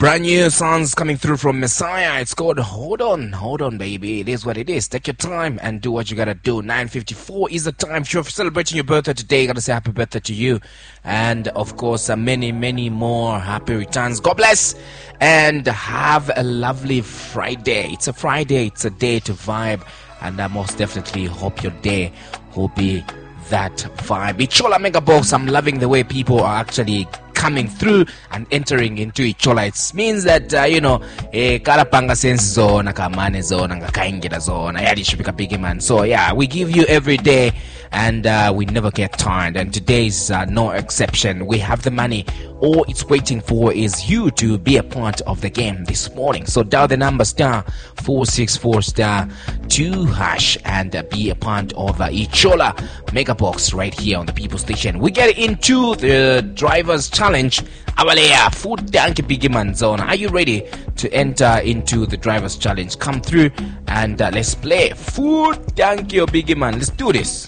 Brand new songs coming through from Messiah. It's called Hold On, baby. It is what it is. Take your time and do what you gotta do. 9:54 is the time. If you're celebrating your birthday today, gotta say happy birthday to you. And of course, many, many more happy returns. God bless and have a lovely Friday. It's a Friday. It's a day to vibe. And I most definitely hope your day will be that vibe. Ichola Mega Box. I'm loving the way people are actually coming through and entering into Ichola. It means that karapanga sense zona kamane zona ngakaingira zona yali shipika big man. So yeah, we give you every day and we never get tired, and today's no exception. We have the money. All it's waiting for is you to be a part of the game this morning. So dial the number *464*2# and be a part of Ichola Mega Box right here on the People Station. We get into the driver's challenge. Abalea Food Tank Biggie Zone. Are you ready to enter into the driver's challenge? Come through and let's play Food Tank Biggie Man. Let's do this.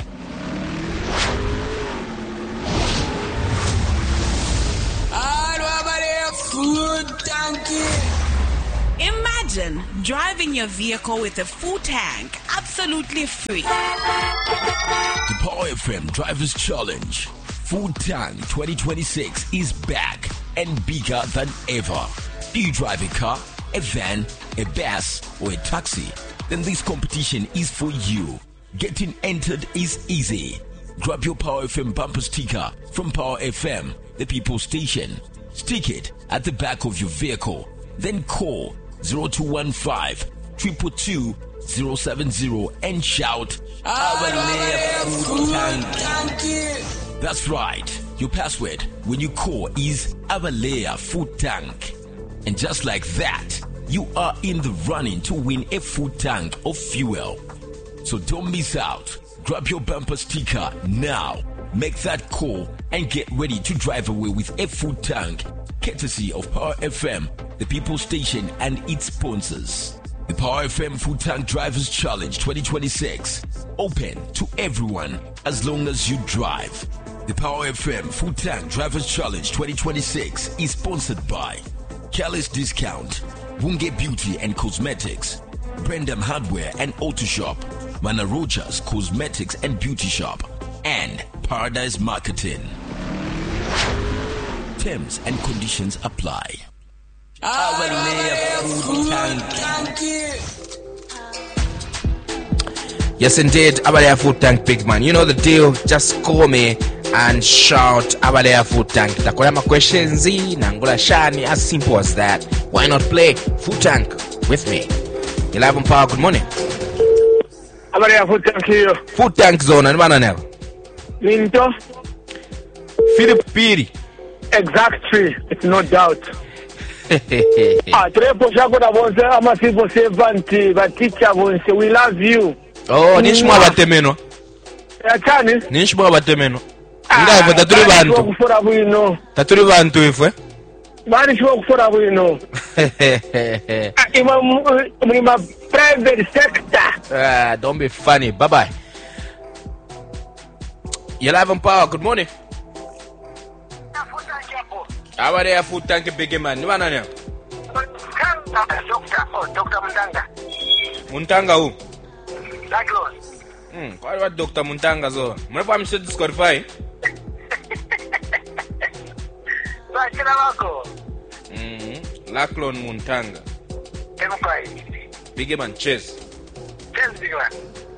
Imagine driving your vehicle with a full tank, absolutely free. The Power FM Drivers Challenge Food Tank 2026 is back and bigger than ever. Do you drive a car, a van, a bus, or a taxi? Then this competition is for you. Getting entered is easy. Grab your Power FM bumper sticker from Power FM, the People Station. Stick it at the back of your vehicle. Then call 0215 222 070 and shout, Food Tank. That's right. Your password when you call is Abalea Food Tank. And just like that, you are in the running to win a food tank of fuel. So don't miss out. Grab your bumper sticker now. Make that call and get ready to drive away with a food tank, courtesy of Power FM, the People Station, and its sponsors. The Power FM Food Tank Drivers Challenge 2026. Open to everyone as long as you drive. The Power FM Food Tank Drivers Challenge 2026 is sponsored by Kelly's Discount, Wunge Beauty and Cosmetics, Brendam Hardware and Auto Shop, Mana Rojas Cosmetics and Beauty Shop, and Paradise Marketing. Terms and conditions apply. Yes, indeed, Abalea Food Tank, big man. You know the deal. Just call me and shout Abalea Food Tank. Takoyama questions, Nangula Shani, as simple as that. Why not play Food Tank with me? You live on Power. Good morning. Abalea Food Tank here. Food Tank Zone. And Mananel. Minto. Philip Piri. Exactly. It's no doubt. Trepo shakota bonse amasipo sevanti baticha bonse. We love you. Oh, nishmwa batemeno. Yachani? Nishmwa batemeno. Ngaivo taturi bantu. Kufura bwino. Taturi bantu ifwe. Bani shwa kufura bwino. Ima private sector. Don't be funny. Bye bye. You're live on Power. Good morning. How are you, Food Tank Big Man? Ni wana nyo? Dr. Muntanga. Muntanga who? Laclon. Kwa what Dr. Muntanga zo? Mwepa msho disqualify? Kila wako. Laclon Muntanga. Emukai. Big Man Chess. Chess Big Man.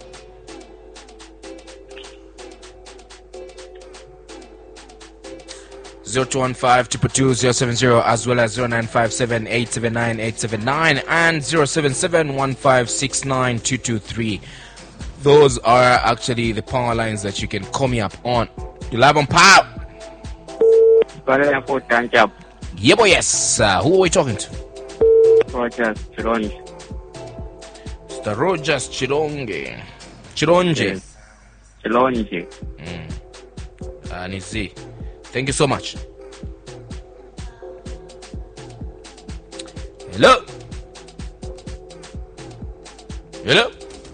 (0215-222-070) as well as 0957-879-879 and 077-1569-223. Those are actually the power lines that you can call me up on. You live on Power. Yeah, boy, yes. Who are we talking to? Rogers Chironge. Mr. Rogers Chironge. Chironge. Yes. Chironge. Nizi. Thank you so much. Hello. Hello.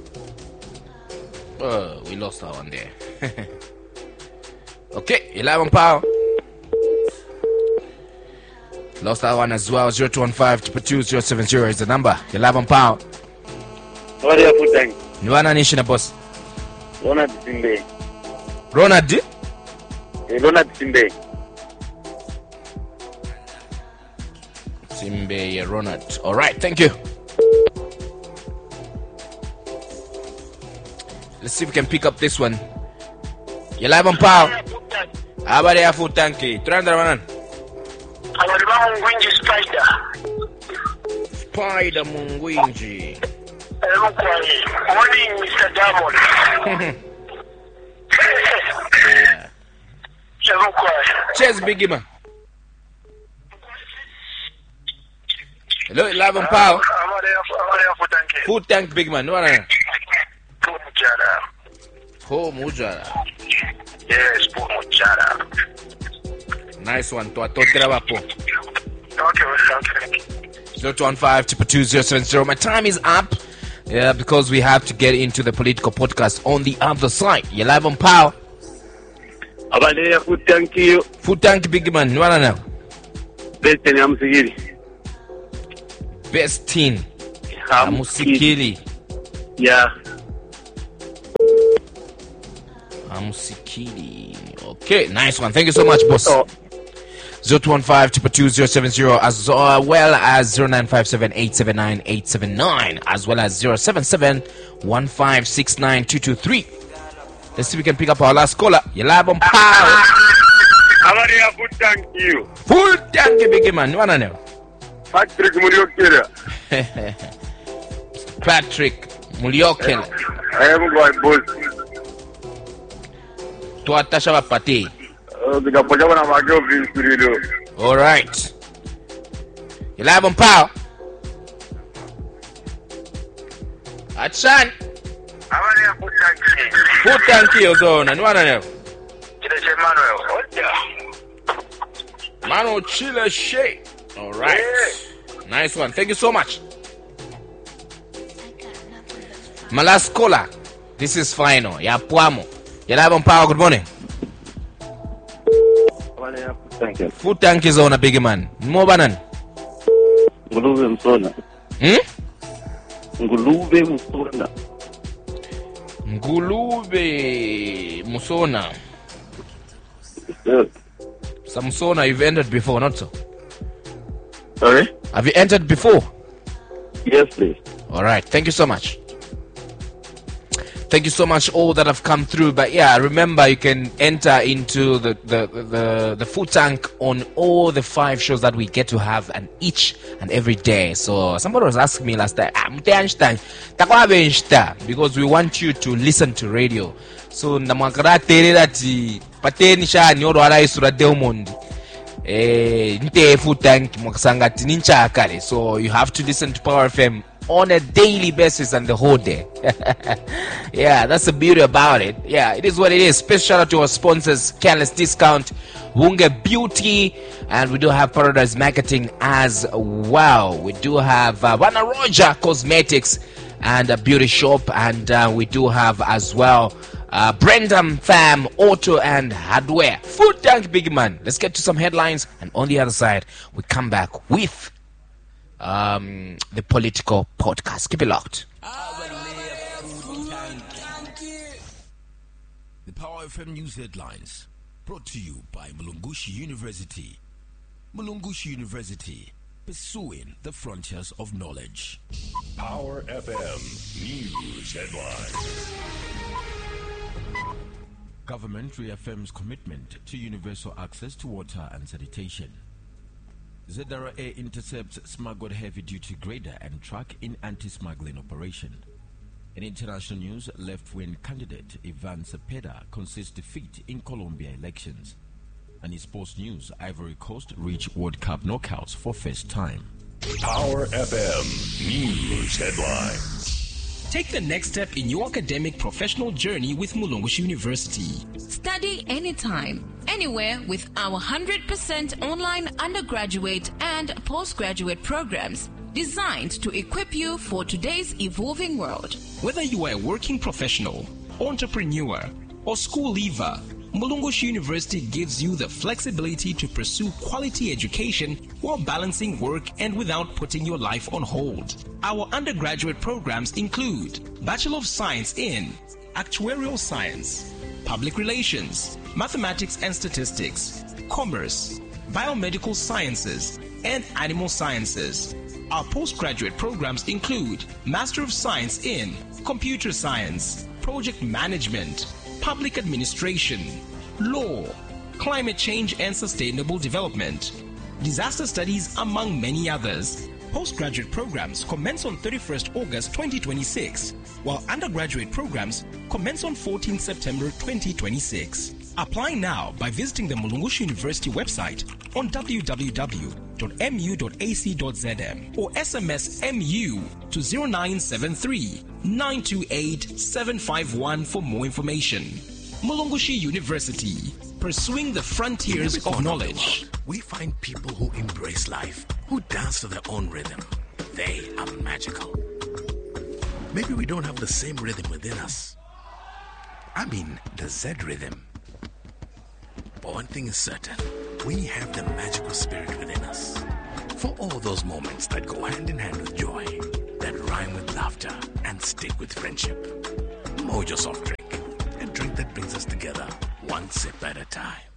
Oh, we lost that one there. Okay, 11 power. Lost that one as well. 0215-22070 is the number. You're live on Power. What are you putting? Niwana Nation, boss. Ronald Simbe. Ronald? Ronald Simbe. Simbe Ronald. All right, thank you. Let's see if we can pick up this one. You're live on Power. How about the food tanky? 300 one. Spider Mungwinji. Morning, Mr. Diamond. Cheers, Biggie man. Hello, live on Power. Food tank, big man. No one. Poor Mujara. Yes, poor Mujara. Nice one. To Okay. 0215-22070. My time is up. Yeah, because we have to get into the political podcast on the other side. You're live on Power. Abale food tank you. Food tank, big man. No one now. Best in Amusigiri. Best team. Amusikili. Yeah. Amusikili. Okay, nice one. Thank you so much, boss. 0215-22070 as well as 0957-879-879 as well as 077-1569223. Let's see if we can pick up our last caller. You're live on Power. Abale food tank you. Full tank, big man. One know. Patrick Muliokera. Patrick Muliokela. I am going boss. Tuatasha Pati. All right. You're live on Power. Achan. Food tank you zone and one know. Mano Chile Shea. All right. Nice one. Thank you so much. My last caller. This is final. Ya Puamo. You're live on Power. Good morning. Food tank is on a big man. Mo banan. Ngulube Msona. Ngulube Msona. Ngulube Musona. Yes. Samsona, you've entered before, not so? Sorry? Have you entered before? Yes, please. All right. Thank you so much. Thank you so much, all that have come through. But yeah, remember you can enter into the food tank on all the 5 shows that we get to have and each and every day. So somebody was asking me last time, because we want you to listen to radio. So pateni shani oro ala isura Delmond. Nte food tank mwakasangati nincha akale. So you have to listen to Power FM on a daily basis and the whole day. Yeah, that's the beauty about it. Yeah, it is what it is. Special shout out to our sponsors, Careless Discount, Wunga Beauty, and we do have Paradise Marketing as well. We do have Wana Roger Cosmetics and a beauty shop, and we do have as well Brendam Fam Auto and Hardware. Food tank, big man. Let's get to some headlines, and on the other side we come back with the political podcast. Keep it locked. The Power FM News Headlines, brought to you by Mulungushi University. Mulungushi University, pursuing the frontiers of knowledge. Power FM News Headlines. Government reaffirms commitment to universal access to water and sanitation. Zedara Air intercepts smuggled heavy-duty grader and truck in anti-smuggling operation. In international news, left-wing candidate Ivan Cepeda concedes defeat in Colombia elections. And in sports news, Ivory Coast reach World Cup knockouts for first time. Power FM News Headlines. Take the next step in your academic professional journey with Mulungushi University. Study anytime, anywhere with our 100% online undergraduate and postgraduate programs designed to equip you for today's evolving world. Whether you are a working professional, entrepreneur, or school leaver, Mulungushi University gives you the flexibility to pursue quality education while balancing work and without putting your life on hold. Our undergraduate programs include Bachelor of Science in Actuarial Science, Public Relations, Mathematics and Statistics, Commerce, Biomedical Sciences, and Animal Sciences. Our postgraduate programs include Master of Science in Computer Science, Project Management, Public Administration, Law, Climate Change and Sustainable Development, Disaster Studies, among many others. Postgraduate programs commence on 31st August 2026, while undergraduate programs commence on 14 September 2026. Apply now by visiting the Mulungushi University website on www.mu.ac.zm or SMS MU to 0973 928 751 for more information. Mulungushi University, pursuing the frontiers of knowledge. We find people who embrace life, who dance to their own rhythm. They are magical. Maybe we don't have the same rhythm within us. I mean, the Z rhythm. But one thing is certain, we have the magical spirit within us. For all those moments that go hand in hand with joy, that rhyme with laughter, and stick with friendship. Mojo Soft Drink, a drink that brings us together, one sip at a time.